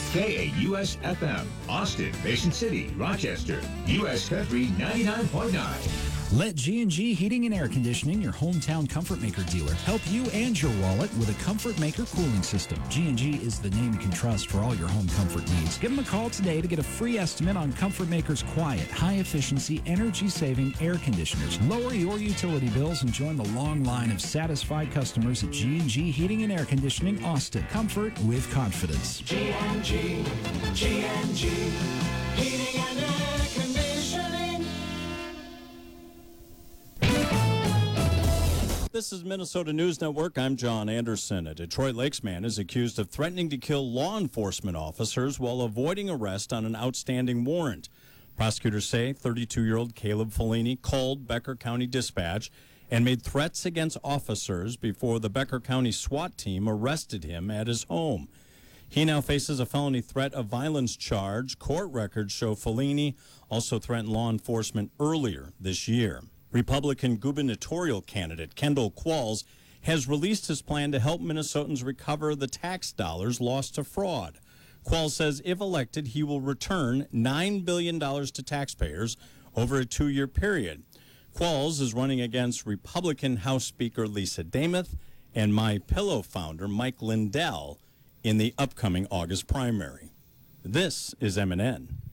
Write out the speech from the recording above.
KAUS FM, Austin, Mission City, Rochester, U.S. Country 99.9. Let G&G Heating and Air Conditioning, your hometown Comfort Maker dealer, help you and your wallet with a Comfort Maker cooling system. G&G is the name you can trust for all your home comfort needs. Give them a call today to get a free estimate on Comfort Maker's quiet, high-efficiency, energy-saving air conditioners. Lower your utility bills and join the long line of satisfied customers at G&G Heating and Air Conditioning, Austin. Comfort with confidence. G&G Heating and Air Conditioning. This is Minnesota News Network. I'm John Anderson. A Detroit Lakes man is accused of threatening to kill law enforcement officers while avoiding arrest on an outstanding warrant. Prosecutors say 32-year-old Caleb Fellini called Becker County Dispatch and made threats against officers before the Becker County SWAT team arrested him at his home. He now faces a felony threat of violence charge. Court records show Fellini also threatened law enforcement earlier this year. Republican gubernatorial candidate Kendall Qualls has released his plan to help Minnesotans recover the tax dollars lost to fraud. Qualls says if elected, he will return $9 billion to taxpayers over a 2-year period. Qualls is running against Republican House Speaker Lisa Damuth and MyPillow founder Mike Lindell in the upcoming August primary. This is MNN.